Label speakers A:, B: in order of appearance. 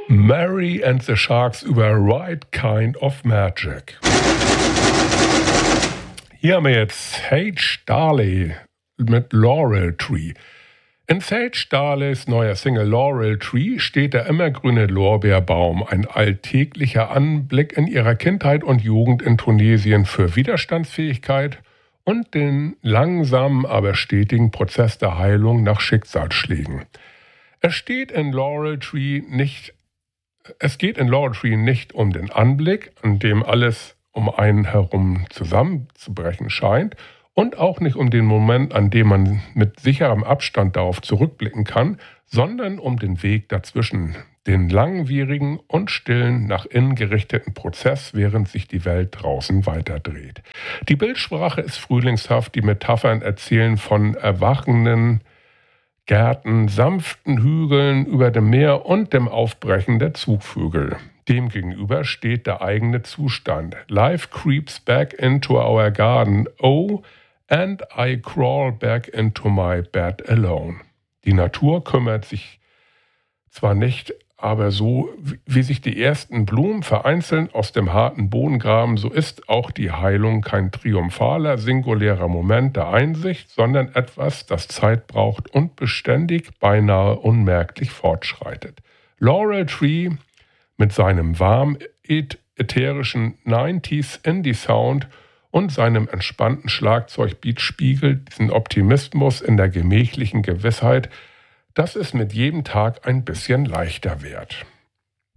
A: Mary and the Sharks über Right Kind of Magic. Hier haben wir jetzt Sage Darley mit Laurel Tree. In Sage Darleys neuer Single Laurel Tree steht der immergrüne Lorbeerbaum, ein alltäglicher Anblick in ihrer Kindheit und Jugend in Tunesien für Widerstandsfähigkeit und den langsamen, aber stetigen Prozess der Heilung nach Schicksalsschlägen. Es geht in Laurel Tree nicht um den Anblick, an dem alles um einen herum zusammenzubrechen scheint, und auch nicht um den Moment, an dem man mit sicherem Abstand darauf zurückblicken kann, sondern um den Weg dazwischen, den langwierigen und stillen, nach innen gerichteten Prozess, während sich die Welt draußen weiterdreht. Die Bildsprache ist frühlingshaft, die Metaphern erzählen von erwachenden Gärten, sanften Hügeln über dem Meer und dem Aufbrechen der Zugvögel. Demgegenüber steht der eigene Zustand. Life creeps back into our garden, oh, and I crawl back into my bed alone. Die Natur kümmert sich zwar nicht, aber so wie sich die ersten Blumen vereinzelt aus dem harten Boden graben, so ist auch die Heilung kein triumphaler, singulärer Moment der Einsicht, sondern etwas, das Zeit braucht und beständig, beinahe unmerklich fortschreitet. Laurel Tree mit seinem warm ätherischen 90s Indie-Sound und seinem entspannten Schlagzeugbeat spiegelt diesen Optimismus in der gemächlichen Gewissheit, dass es mit jedem Tag ein bisschen leichter wird.